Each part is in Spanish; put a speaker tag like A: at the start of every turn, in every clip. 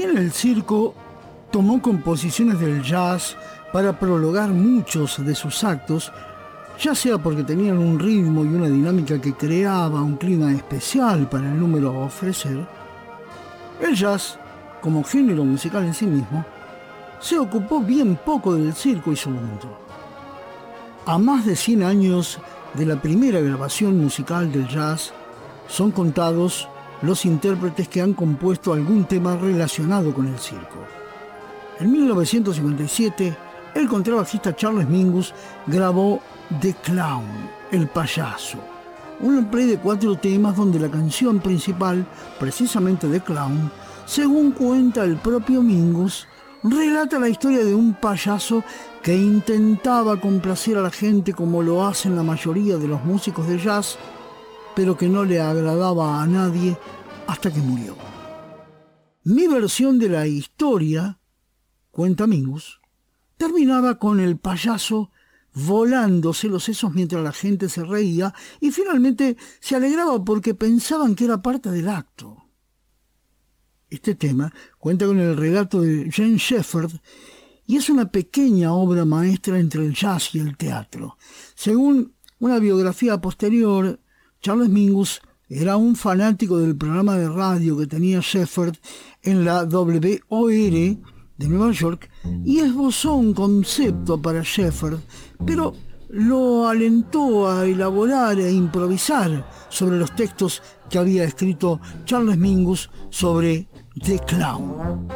A: En el circo tomó composiciones del jazz para prolongar muchos de sus actos, ya sea porque tenían un ritmo y una dinámica que creaba un clima especial para el número a ofrecer. El jazz, como género musical en sí mismo, se ocupó bien poco del circo y su mundo. A más de 100 años de la primera grabación musical del jazz, son contados los intérpretes que han compuesto algún tema relacionado con el circo. En 1957, el contrabajista Charles Mingus grabó The Clown, el payaso, un long play de 4 temas donde la canción principal, precisamente The Clown, según cuenta el propio Mingus, relata la historia de un payaso que intentaba complacer a la gente como lo hacen la mayoría de los músicos de jazz, pero que no le agradaba a nadie hasta que murió. Mi versión de la historia, cuenta Mingus, terminaba con el payaso volándose los sesos mientras la gente se reía y finalmente se alegraba porque pensaban que era parte del acto. Este tema cuenta con el relato de James Shepherd y es una pequeña obra maestra entre el jazz y el teatro. Según una biografía posterior, Charles Mingus era un fanático del programa de radio que tenía Shepherd en la WOR de Nueva York y esbozó un concepto para Shepherd, pero lo alentó a elaborar e improvisar sobre los textos que había escrito Charles Mingus sobre The Clown.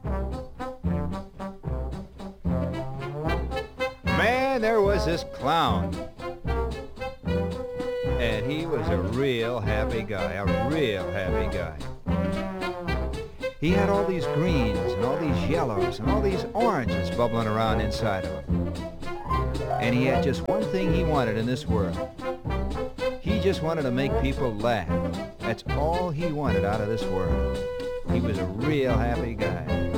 B: Man, there was this clown. And he was a real happy guy, He had all these greens and all these yellows and all these oranges bubbling around inside of him. And he had just one thing he wanted in this world. He just wanted to make people laugh. That's all he wanted out of this world. He was a real happy guy.